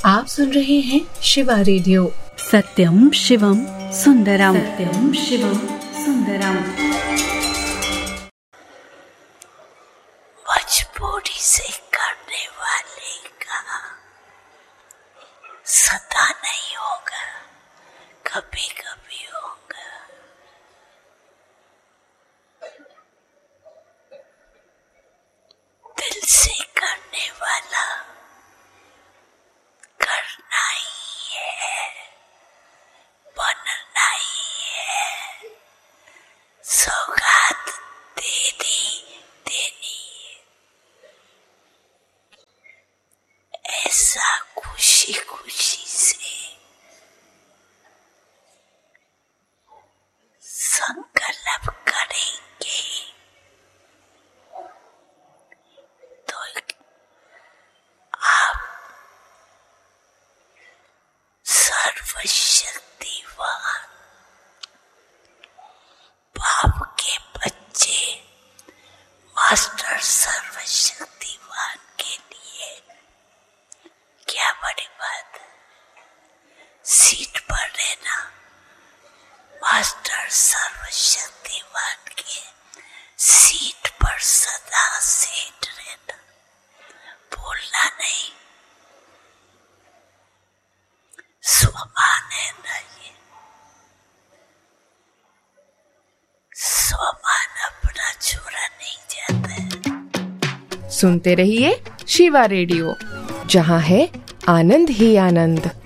आप सुन रहे हैं शिवा रेडियो। सत्यम शिवम सुंदरम, सत्यम शिवम सुंदरम। मजबूरी से करने वाले का सदा नहीं होगा, कभी कभी होगा। दिल से करने वाला करना ही है, बनना ही है। सौगात देनी ऐसा खुशी खुशी से संकल्प करेंगे तो आप सर्वशक्तिवान बाप के बच्चे मास्टर सर्वशक्तिवान के लिए क्या बड़ी बात। सीट पर रहना, मास्टर सर्वशक्तिवान के सीट पर सदा सेट रहना, बोलना नहीं। स्वमान है ना ये, स्वमान अपना छोड़ा नहीं जाता है। सुनते रहिए शिवा रेडियो, जहाँ है आनंद ही आनंद।